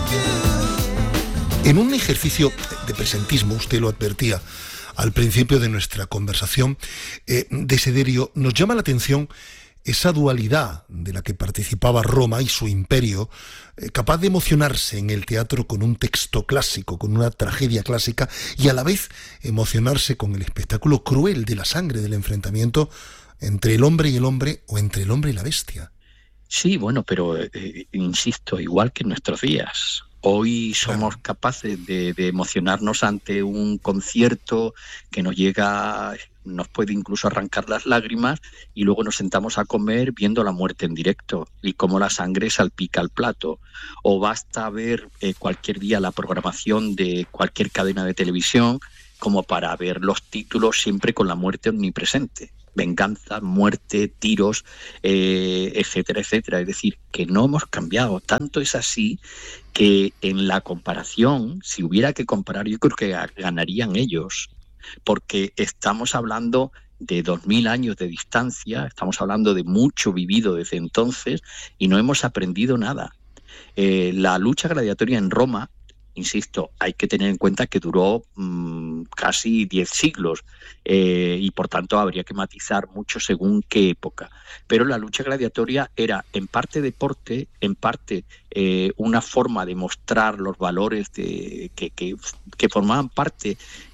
En un ejercicio de presentismo, usted lo advertía al principio de nuestra conversación, Desiderio, nos llama la atención esa dualidad de la que participaba Roma y su imperio, capaz de emocionarse en el teatro con un texto clásico, con una tragedia clásica, y a la vez emocionarse con el espectáculo cruel de la sangre, del enfrentamiento entre el hombre y el hombre, o entre el hombre y la bestia. Sí, bueno, pero insisto, igual que en nuestros días. Hoy somos capaces de emocionarnos ante un concierto que nos llega, nos puede incluso arrancar las lágrimas, y luego nos sentamos a comer viendo la muerte en directo y cómo la sangre salpica el plato. O basta ver cualquier día la programación de cualquier cadena de televisión como para ver los títulos siempre con la muerte omnipresente. Venganza, muerte, tiros, etcétera, etcétera. Es decir, que no hemos cambiado. Tanto es así que en la comparación, si hubiera que comparar, yo creo que ganarían ellos, porque estamos hablando de 2000 años de distancia, estamos hablando de mucho vivido desde entonces y no hemos aprendido nada. La lucha gladiatoria en Roma, insisto, hay que tener en cuenta que duró casi 10 siglos y por tanto habría que matizar mucho según qué época. Pero la lucha gladiatoria era en parte deporte, en parte una forma de mostrar los valores que formaban parte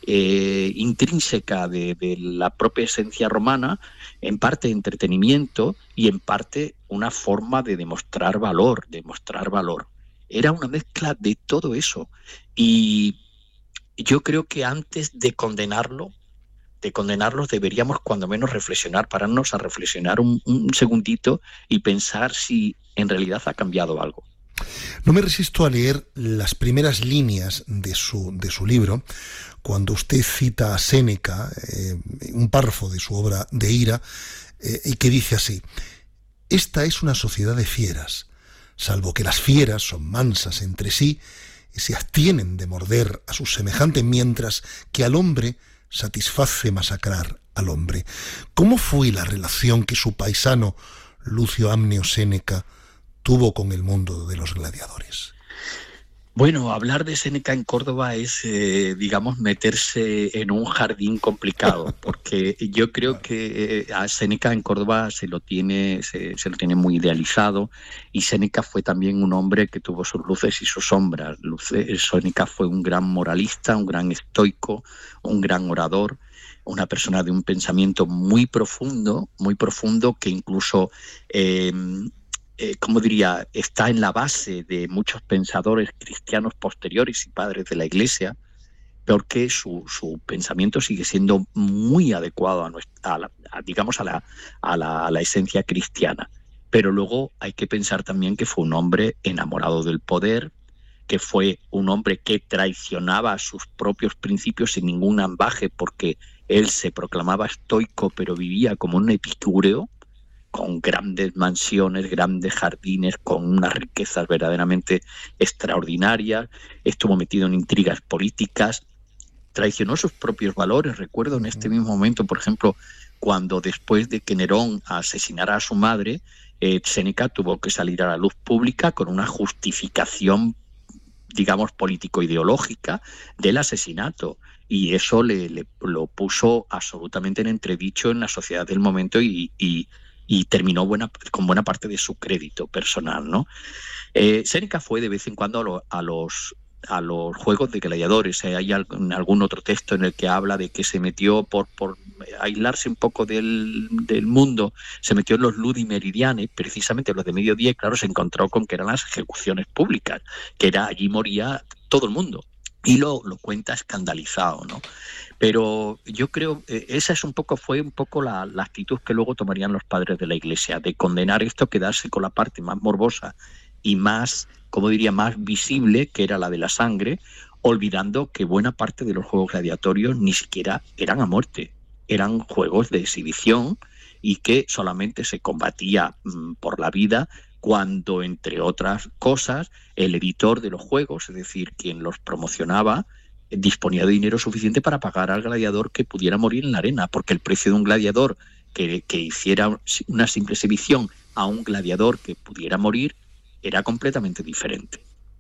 intrínseca de la propia esencia romana, en parte entretenimiento y en parte una forma de demostrar valor, Era una mezcla de todo eso. Y yo creo que antes de condenarlos deberíamos cuando menos pararnos a reflexionar un segundito y pensar si en realidad ha cambiado algo. No me resisto a leer las primeras líneas de su libro, cuando usted cita a Séneca, un párrafo de su obra De ira, y que dice así: «Esta es una sociedad de fieras, salvo que las fieras son mansas entre sí y se abstienen de morder a sus semejantes, mientras que al hombre satisface masacrar al hombre». ¿Cómo fue la relación que su paisano Lucio Amnio Séneca tuvo con el mundo de los gladiadores? Bueno, hablar de Séneca en Córdoba es, digamos, meterse en un jardín complicado, porque yo creo que a Séneca en Córdoba se lo tiene muy idealizado, y Séneca fue también un hombre que tuvo sus luces y sus sombras. Séneca fue un gran moralista, un gran estoico, un gran orador, una persona de un pensamiento muy profundo que incluso como diría, está en la base de muchos pensadores cristianos posteriores y padres de la Iglesia, porque su pensamiento sigue siendo muy adecuado a la esencia cristiana. Pero luego hay que pensar también que fue un hombre enamorado del poder, que fue un hombre que traicionaba sus propios principios sin ningún ambaje, porque él se proclamaba estoico, pero vivía como un epicúreo, con grandes mansiones, grandes jardines, con unas riquezas verdaderamente extraordinarias. Estuvo metido en intrigas políticas, traicionó sus propios valores. Recuerdo en este mismo momento, por ejemplo, cuando después de que Nerón asesinara a su madre, Séneca tuvo que salir a la luz pública con una justificación, digamos, político-ideológica del asesinato. Y eso lo puso absolutamente en entredicho en la sociedad del momento y terminó con buena parte de su crédito personal, ¿no? Séneca fue de vez en cuando a los juegos de gladiadores. Hay algún otro texto en el que habla de que se metió por aislarse un poco del mundo, se metió en los ludi meridiani, precisamente los de mediodía, y claro, se encontró con que eran las ejecuciones públicas, que allí moría todo el mundo. Y lo cuenta escandalizado, ¿no? Pero yo creo esa fue un poco la actitud que luego tomarían los padres de la Iglesia, de condenar esto, quedarse con la parte más morbosa y más, como diría, más visible, que era la de la sangre, olvidando que buena parte de los juegos gladiatorios ni siquiera eran a muerte, eran juegos de exhibición, y que solamente se combatía por la vida cuando, entre otras cosas, el editor de los juegos, es decir, quien los promocionaba, disponía de dinero suficiente para pagar al gladiador que pudiera morir en la arena, porque el precio de un gladiador que hiciera una simple exhibición a un gladiador que pudiera morir era completamente diferente.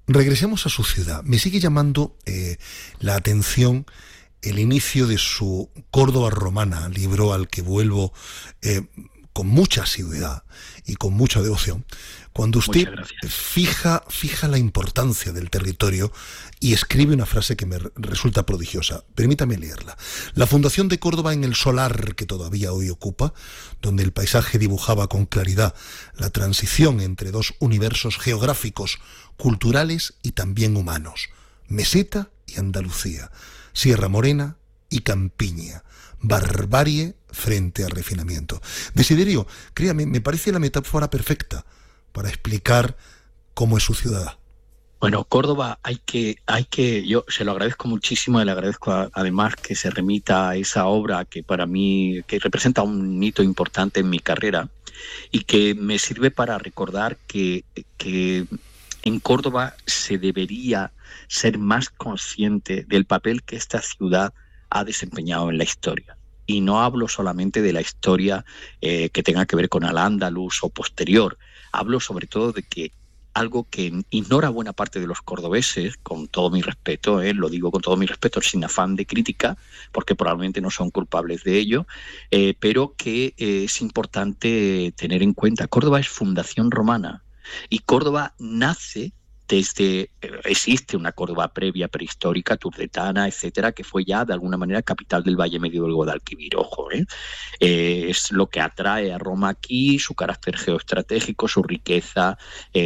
Regresemos a su ciudad. Me sigue llamando la atención el inicio de su Córdoba romana, libro al que vuelvo con mucha asiduidad y con mucha devoción, cuando usted fija la importancia del territorio y escribe una frase que me resulta prodigiosa. Permítame leerla. La fundación de Córdoba en el solar que todavía hoy ocupa, donde el paisaje dibujaba con claridad la transición entre dos universos geográficos, culturales y también humanos, Meseta y Andalucía, Sierra Morena y Campiña, barbarie frente al refinamiento. Desiderio, créame, me parece la metáfora perfecta para explicar cómo es su ciudad. Bueno, Córdoba yo se lo agradezco muchísimo y le agradezco además que se remita a esa obra que para mí que representa un hito importante en mi carrera y que me sirve para recordar que en Córdoba se debería ser más consciente del papel que esta ciudad ha desempeñado en la historia. Y no hablo solamente de la historia que tenga que ver con Al-Ándalus o posterior. Hablo sobre todo de que algo que ignora buena parte de los cordobeses, con todo mi respeto, lo digo con todo mi respeto, sin afán de crítica, porque probablemente no son culpables de ello, pero que es importante tener en cuenta. Córdoba es fundación romana y Córdoba nace existe una Córdoba previa, prehistórica, turdetana, etcétera, que fue ya de alguna manera capital del Valle Medio del Guadalquivir, ojo, es lo que atrae a Roma aquí, su carácter geoestratégico, su riqueza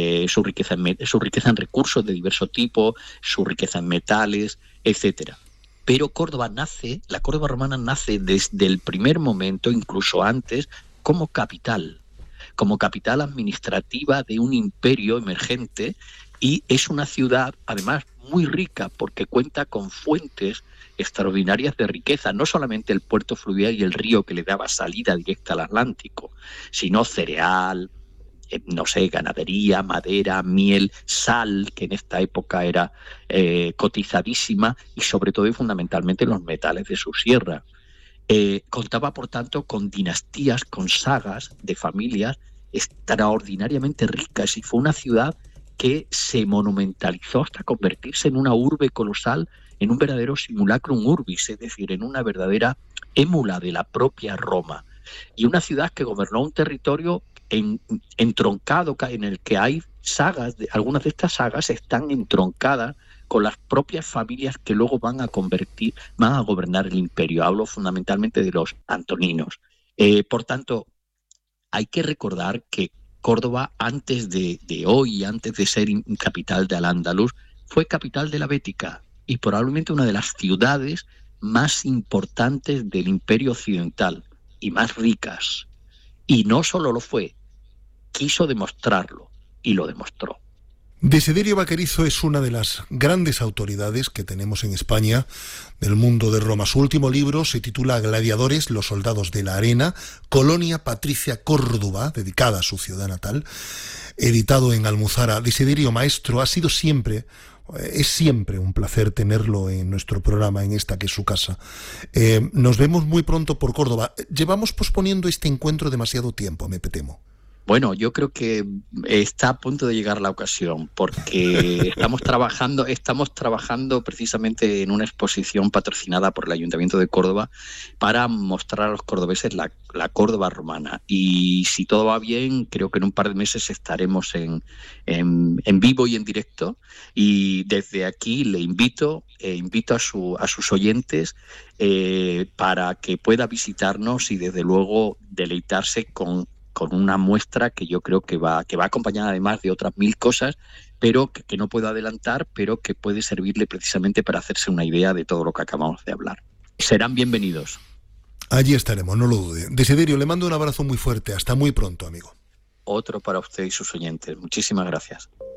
en recursos de diverso tipo, su riqueza en metales, etcétera. Pero la Córdoba romana nace desde el primer momento, incluso antes, como capital administrativa de un imperio emergente. Y es una ciudad, además, muy rica porque cuenta con fuentes extraordinarias de riqueza, no solamente el puerto fluvial y el río que le daba salida directa al Atlántico, sino cereal, ganadería, madera, miel, sal, que en esta época era cotizadísima, y sobre todo y fundamentalmente los metales de su sierra. Contaba, por tanto, con dinastías, con sagas de familias extraordinariamente ricas, y fue una ciudad que se monumentalizó hasta convertirse en una urbe colosal, en un verdadero simulacrum urbis, es decir, en una verdadera émula de la propia Roma. Y una ciudad que gobernó un territorio entroncado, en el que hay sagas, algunas de estas sagas están entroncadas con las propias familias que luego van a gobernar el imperio. Hablo fundamentalmente de los antoninos. Por tanto, hay que recordar que Córdoba, antes de hoy, antes de ser capital de Al-Ándalus, fue capital de la Bética y probablemente una de las ciudades más importantes del Imperio Occidental y más ricas. Y no solo lo fue, quiso demostrarlo y lo demostró. Desiderio Vaquerizo es una de las grandes autoridades que tenemos en España del mundo de Roma. Su último libro se titula Gladiadores, los soldados de la arena, Colonia Patricia Córdoba, dedicada a su ciudad natal, editado en Almuzara. Desiderio, maestro, es siempre un placer tenerlo en nuestro programa, en esta que es su casa. Nos vemos muy pronto por Córdoba. Llevamos posponiendo este encuentro demasiado tiempo, me temo. Bueno, yo creo que está a punto de llegar la ocasión, porque estamos trabajando precisamente en una exposición patrocinada por el Ayuntamiento de Córdoba para mostrar a los cordobeses la Córdoba romana. Y si todo va bien, creo que en un par de meses estaremos en vivo y en directo. Y desde aquí le invito a sus oyentes para que pueda visitarnos y desde luego deleitarse con una muestra que yo creo que va acompañada además de otras 1000 cosas, pero que no puedo adelantar, pero que puede servirle precisamente para hacerse una idea de todo lo que acabamos de hablar. Serán bienvenidos. Allí estaremos, no lo dude. Desiderio, le mando un abrazo muy fuerte. Hasta muy pronto, amigo. Otro para usted y sus oyentes. Muchísimas gracias.